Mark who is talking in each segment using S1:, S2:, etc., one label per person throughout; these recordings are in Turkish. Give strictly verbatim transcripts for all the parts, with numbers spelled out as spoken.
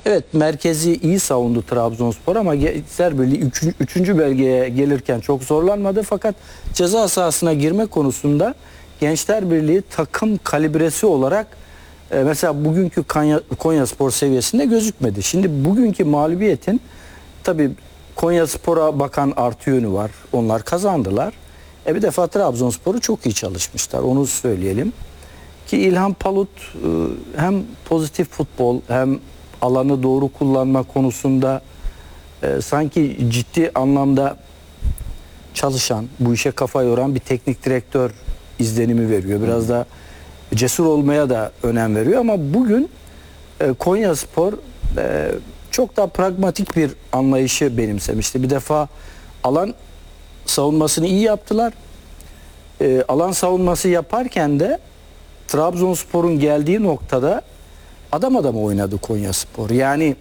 S1: Evet, merkezi iyi savundu Trabzonspor ama Gençler Birliği üçüncü, üçüncü belgeye gelirken çok zorlanmadı. Fakat ceza sahasına girme konusunda Gençler Birliği takım kalibresi olarak e, mesela bugünkü Konya, Konyaspor seviyesinde gözükmedi. Şimdi bugünkü mağlubiyetin tabii Konyaspor'a bakan artı yönü var. Onlar kazandılar. E bir defa Trabzonspor'u çok iyi çalışmışlar. Onu söyleyelim. Ki İlhan Palut hem pozitif futbol hem alanı doğru kullanma konusunda e, sanki ciddi anlamda çalışan, bu işe kafa yoran bir teknik direktör izlenimi veriyor. Biraz da cesur olmaya da önem veriyor ama bugün e, Konyaspor e, çok daha pragmatik bir anlayışı benimsemişti. Bir defa alan savunmasını iyi yaptılar. E, alan savunması yaparken de Trabzonspor'un geldiği noktada adam adama oynadı Konyaspor. Yani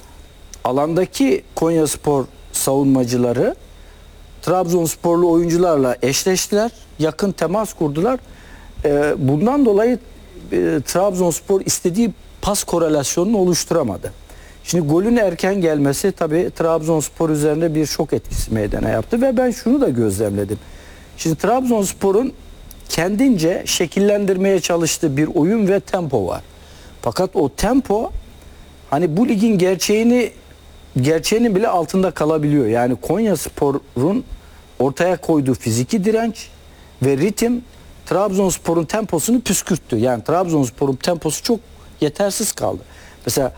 S1: alandaki Konyaspor savunmacıları Trabzonsporlu oyuncularla eşleştiler. Yakın temas kurdular. Ee, bundan dolayı e, Trabzonspor istediği pas korelasyonunu oluşturamadı. Şimdi golün erken gelmesi tabii Trabzonspor üzerinde bir şok etkisi meydana yaptı ve ben şunu da gözlemledim. Şimdi Trabzonspor'un kendince şekillendirmeye çalıştığı bir oyun ve tempo var. Fakat o tempo hani bu ligin gerçeğini gerçeğinin bile altında kalabiliyor. Yani Konyaspor'un ortaya koyduğu fiziki direnç ve ritim Trabzonspor'un temposunu püskürttü. Yani Trabzonspor'un temposu çok yetersiz kaldı. Mesela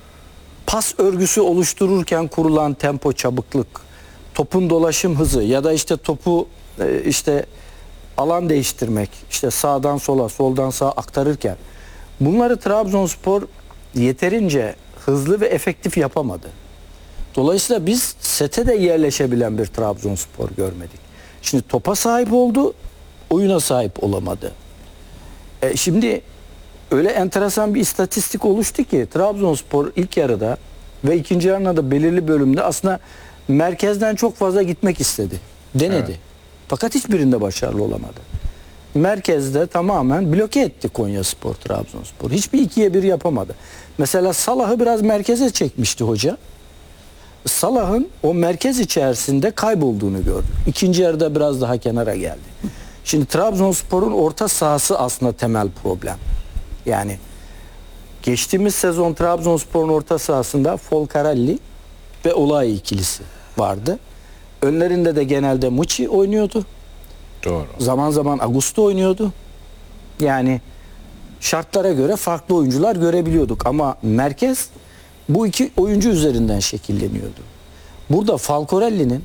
S1: pas örgüsü oluştururken kurulan tempo, çabuklık, topun dolaşım hızı ya da işte topu işte alan değiştirmek, işte sağdan sola, soldan sağa aktarırken bunları Trabzonspor yeterince hızlı ve efektif yapamadı. Dolayısıyla biz sete de yerleşebilen bir Trabzonspor görmedik. Şimdi topa sahip oldu, oyuna sahip olamadı. E şimdi öyle enteresan bir istatistik oluştu ki Trabzonspor ilk yarıda ve ikinci yarıda da belirli bölümde aslında merkezden çok fazla gitmek istedi. Denedi. Evet. Fakat hiçbirinde başarılı olamadı. Merkezde tamamen bloke etti Konyaspor Trabzonspor. Hiçbir ikiye bir yapamadı. Mesela Salah'ı biraz merkeze çekmişti hoca. Salah'ın o merkez içerisinde kaybolduğunu gördük. İkinci yarıda biraz daha kenara geldi. Şimdi Trabzonspor'un orta sahası aslında temel problem. Yani geçtiğimiz sezon Trabzonspor'un orta sahasında Folcarelli ve Olay ikilisi vardı. Önlerinde de genelde Muçi oynuyordu.
S2: Doğru.
S1: Zaman zaman Augusto oynuyordu. Yani şartlara göre farklı oyuncular görebiliyorduk ama merkez bu iki oyuncu üzerinden şekilleniyordu. Burada Folcarelli'nin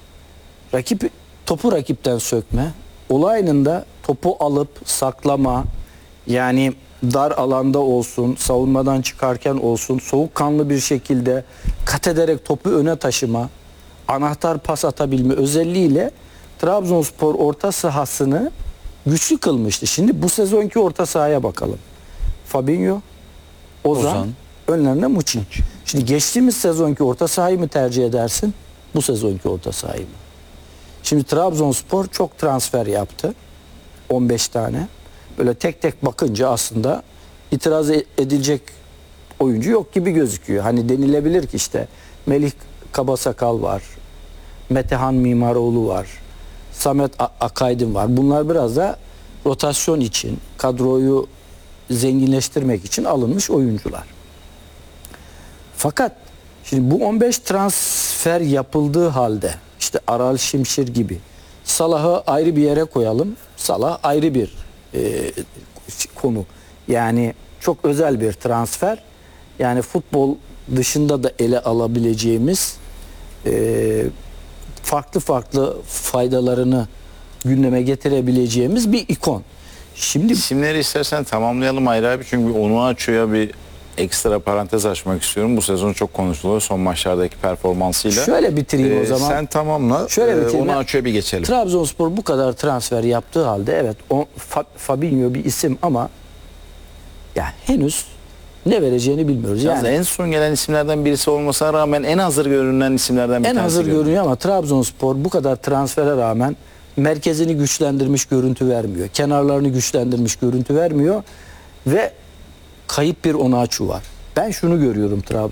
S1: rakip topu rakipten sökme, Olay'ın da topu alıp saklama, yani dar alanda olsun, savunmadan çıkarken olsun, soğukkanlı bir şekilde kat ederek topu öne taşıma, anahtar pas atabilme özelliğiyle Trabzonspor orta sahasını güçlü kılmıştı. Şimdi bu sezonki orta sahaya bakalım. Fabinho, Ozan, Ozan. önlerine Muçi. Şimdi geçtiğimiz sezonki orta sahayı mı tercih edersin? Bu sezonki orta sahayı mı? Şimdi Trabzonspor çok transfer yaptı. on beş tane. Böyle tek tek bakınca aslında itiraz edilecek oyuncu yok gibi gözüküyor. Hani denilebilir ki işte Melih Kabasakal var. Metehan Mimaroğlu var. Samet Akaydın var. Bunlar biraz da rotasyon için, kadroyu zenginleştirmek için alınmış oyuncular. Fakat şimdi bu on beş transfer yapıldığı halde işte Aral Şimşir gibi Salah'ı ayrı bir yere koyalım. Salah ayrı bir e, konu. Yani çok özel bir transfer. Yani futbol dışında da ele alabileceğimiz e, farklı farklı faydalarını gündeme getirebileceğimiz bir ikon. Şimdi
S2: isimleri istersen tamamlayalım ayrı abi, çünkü onu açıyor, bir ekstra parantez açmak istiyorum. Bu sezon çok konuşuluyor son maçlardaki performansıyla.
S1: Şöyle bitireyim ee, o zaman.
S2: Sen tamamla.
S1: Şöyle bitireyim.
S2: Onu açıyor bir geçelim.
S1: Trabzonspor bu kadar transfer yaptığı halde evet o Fa, Fabinho bir isim ama ya henüz ne vereceğini bilmiyoruz.
S2: Yani en son gelen isimlerden birisi olmasına rağmen en hazır görünen isimlerden bir
S1: en
S2: tanesi. En
S1: hazır görünüyor. görünüyor ama Trabzonspor bu kadar transfere rağmen merkezini güçlendirmiş görüntü vermiyor. Kenarlarını güçlendirmiş görüntü vermiyor ve kayıp bir Onaçu var. Ben şunu görüyorum Trabzon